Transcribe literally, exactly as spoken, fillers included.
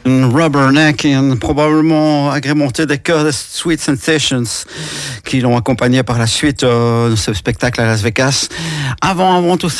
Rubberneck, probablement agrémenté des chœurs de Sweet Sensations qui l'ont accompagné par la suite euh, de ce spectacle à Las Vegas. Avant, avant tout ça,